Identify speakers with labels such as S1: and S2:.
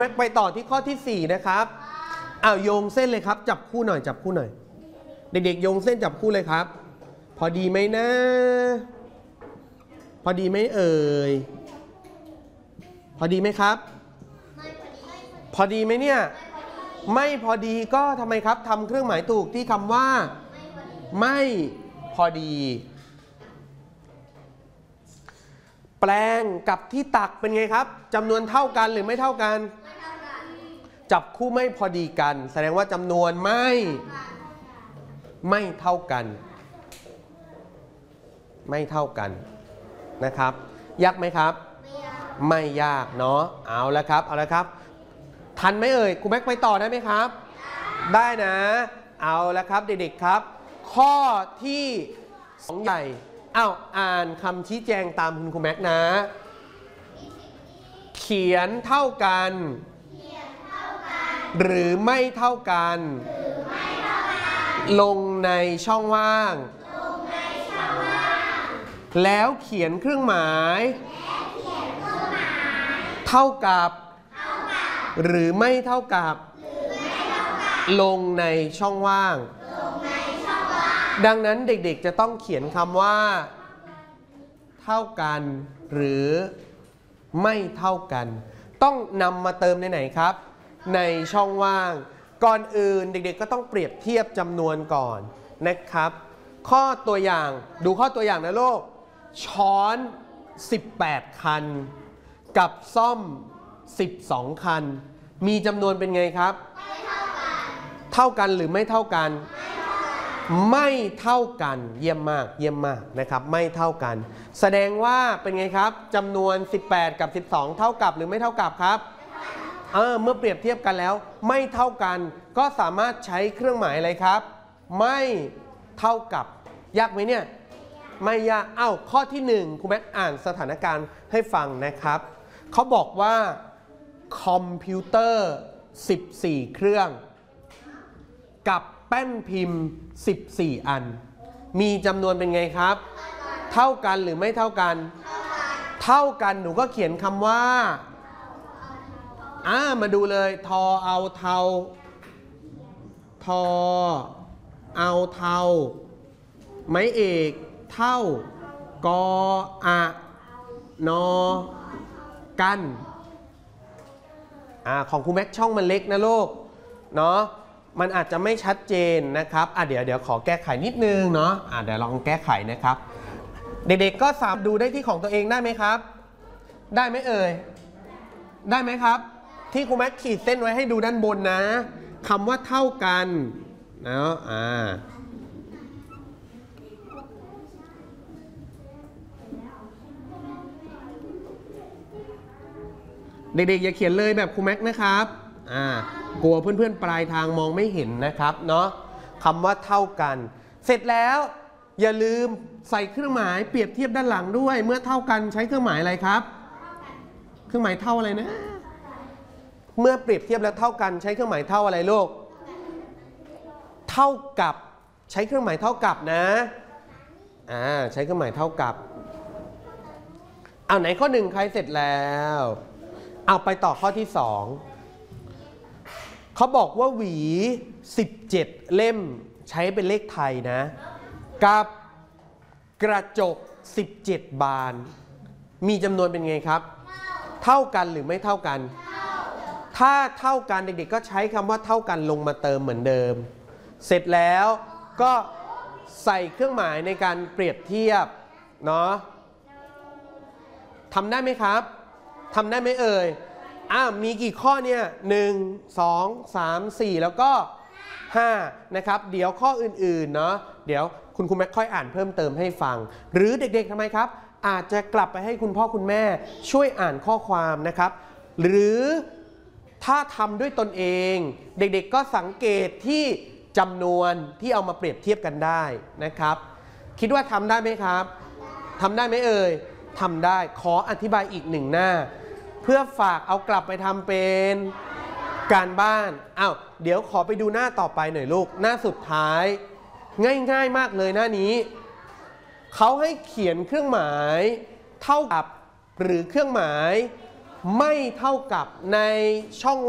S1: ไปต่อที่ข้อที่4นะครับโยงเส้นเลยครับจับคู่หน่อยจับคู่หน่อยเด็กๆโยงเส้นจับคู่เลยครับพอดีไหมนะพอดีไหมเอ่ยพอดีไหมครับพอดีไหมเนี่ยไม่พอดีก็ทำไมครับทำเครื่องหมายถูกที่คำว่าไม่พอดีแปลงกับที่ตักเป็นไงครับจำนวนเท่ากันหรือไม่เท่ากันจับคู่ไม่พอดีกันแสดงว่าจำนวนไม่เท่ากันไม่เท่ากันนะครับยากไหมครับไม่ยากเนาะเอาละครับเอาละครับทันไหมเอ่ยครูแม็กไปต่อได้ไหมครับได้นะเอาละครับเด็กๆครับข้อที่2ใหญ่อ่านคำชี้แจงตามคุณครูแม็กนะเขียนเท่ากันหรือไม่เท่ากันลงในช่องว่างแล้วเขียนเครื่องหมายเท่ากับหรือไม่เท่ากับลงในช่องว่างดังนั้นเด็กๆจะต้องเขียนคำว่าเท่ากันหรือไม่เท่ากันต้องนำมาเติมในไหนครับในช่องว่างก่อนอื่นเด็กๆก็ต้องเปรียบเทียบจำนวนก่อนนะครับข้อตัวอย่างดูข้อตัวอย่างนะลูกช้อน18คันกับซ่อม12คันมีจำนวนเป็นไงครับเท่ากันหรือไม่เท่ากันไม่เท่ากันเยี่ยมมากเยี่ยมมากนะครับไม่เท่ากันแสดงว่าเป็นไงครับจำนวน18กับ12เท่ากับหรือไม่เท่ากับครับเมื่อเปรียบเทียบกันแล้วไม่เท่ากันก็สามารถใช้เครื่องหมายอะไรครับไม่เท่ากับยากไหมเนี่ยไม่ยากข้อที่1ครูแม็กอ่านสถานการณ์ให้ฟังนะครับเขาบอกว่าคอมพิวเตอร์14เครื่องกับแป้นพิมพ์14อันมีจำนวนเป็นไงครับเท่ากันหรือไม่เท่ากันเท่ากันหนูก็เขียนคำว่ามาดูเลยทอเอาเทาทอเอาเทาไม้เอกเท่ากอะนอกันของครูแม็กช่องมันเล็กนะลูกเนาะมันอาจจะไม่ชัดเจนนะครับเดี๋ยวขอแก้ไขนิดนึงเนาะเดี๋ยวลองแก้ไขนะครับเด็กๆก็สามารถดูได้ที่ของตัวเองได้ไหมครับได้ไหมเอ่ยได้ไหมครับที่ครูแม็กขีดเส้นไว้ให้ดูด้านบนนะคำว่าเท่ากันนะเด็กๆอย่าเขียนเลยแบบครูแม็กนะครับกลัวเพื่อนๆปลายทางมองไม่เห็นนะครับเนาะคำว่าเท่ากันเสร็จแล้วอย่าลืมใส่เครื่องหมายเปรียบเทียบด้านหลังด้วยเมื่อเท่ากันใช้เครื่องหมายอะไรครับเครื่องหมายเท่าอะไรนะเมื่อเปรียบเทียบแล้วเท่ากันใช้เครื่องหมายเท่าอะไรลูกเท่ากับใช้เครื่องหมายเท่ากับนะใช้เครื่องหมายเท่ากับไหนข้อ1ใครเสร็จแล้วไปต่อข้อที่2เขาบอกว่าหวี17เล่มใช้เป็นเลขไทยนะกับกระจก17บานมีจำนวนเป็นไงครับเท่ากันหรือไม่เท่ากันถ้าเท่ากันเด็กๆก็ใช้คำว่าเท่ากันลงมาเติมเหมือนเดิมเสร็จแล้วก็ใส่เครื่องหมายในการเปรียบเทียบเนาะทำได้ไหมครับทำได้ไหมเอ่ยมีกี่ข้อเนี่ย1 2 3 4แล้วก็5นะครับเดี๋ยวข้ออื่นๆเนาะเดี๋ยวคุณครูแม็กค่อยอ่านเพิ่มเติมให้ฟังหรือเด็กๆทำไมครับอาจจะกลับไปให้คุณพ่อคุณแม่ช่วยอ่านข้อความนะครับหรือถ้าทำด้วยตนเองเด็กๆก็สังเกตที่จำนวนที่เอามาเปรียบเทียบกันได้นะครับคิดว่าทำได้ไหมครับทำได้ไหมเอ่ยทำได้ขออธิบายอีก1หน้าเพื่อฝากเอากลับไปทำเป็นการบ้านเดี๋ยวขอไปดูหน้าต่อไปหน่อยลูกหน้าสุดท้ายง่ายๆมากเลยหน้านี้เขาให้เขียนเครื่องหมายเท่ากับหรือเครื่องหมายไม่เท่ากับในช่อง